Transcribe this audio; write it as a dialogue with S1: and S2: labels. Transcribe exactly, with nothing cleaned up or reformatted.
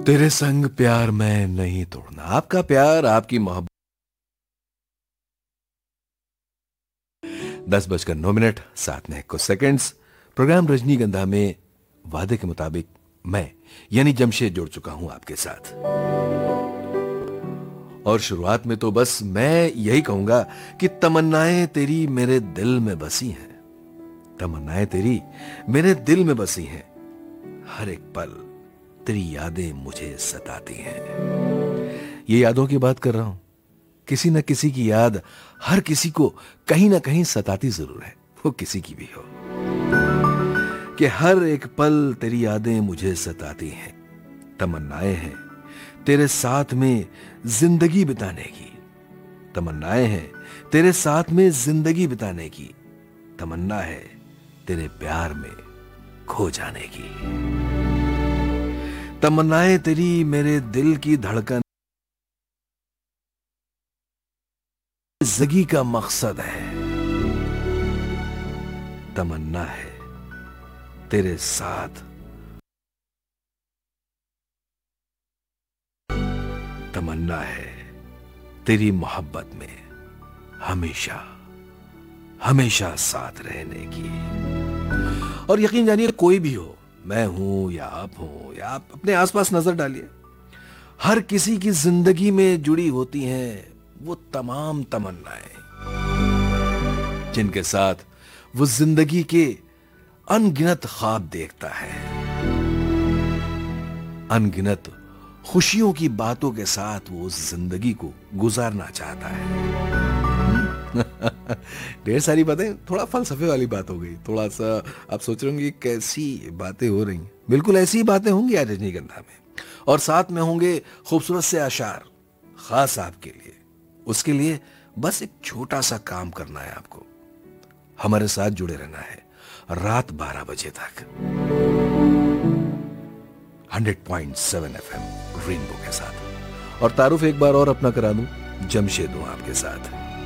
S1: तेरे संग प्यार मैं नहीं तोड़ना। आपका प्यार, आपकी मोहब्बत। दस बजकर नौ मिनट सात में कुछ सेकंड्स। प्रोग्राम रजनीगंधा में वादे के मुताबिक मैं यानी जमशेद जुड़ चुका हूं आपके साथ। और शुरुआत में तो बस मैं यही कहूंगा कि तमन्नाएं तेरी मेरे दिल में बसी हैं। तमन्नाएं तेरी मेरे दिल में बसी हैं। हर एक पल तेरी यादें मुझे सताती हैं। ये यादों की बात कर रहा हूं। किसी न किसी की याद हर किसी को कहीं ना कहीं सताती जरूर है, वो किसी की भी हो। कि हर एक पल तेरी यादें मुझे सताती हैं। तमन्नाएं हैं तेरे साथ में जिंदगी बिताने की। तमन्नाएं हैं तेरे साथ में जिंदगी बिताने की। तमन्ना है तेरे प्यार में खो जाने की। तमन्नाएं तेरी मेरे दिल की धड़कन, जिंदगी का मकसद है। तमन्ना है तेरे साथ, तमन्ना है तेरी मोहब्बत में हमेशा हमेशा साथ रहने की। और यकीन जानिए, कोई भी हो, मैं हूं या आप हो या आप अपने आसपास नजर डालिए, हर किसी की जिंदगी में जुड़ी होती हैं वो तमाम तमन्नाएं जिनके साथ वो जिंदगी के अनगिनत ख्वाब देखता है, अनगिनत खुशियों की बातों के साथ वो उस जिंदगी को गुजारना चाहता है। ढेर सारी बातें, थोड़ा फलसफे वाली बात हो गई। थोड़ा सा आप सोच रहे होंगे कैसी बातें हो रही हैं। बिल्कुल ऐसी ही बातें होंगी आज रजनीगंधा में, और साथ में होंगे खूबसूरत से अशार खास आपके लिए। उसके लिए बस एक छोटा सा काम करना है आपको, हमारे साथ जुड़े रहना है रात बारह बजे तक hundred point seven FM rainbow के साथ। और तारुफ एक बार और अपना करा दूं, जमशेद हूं आपके साथ।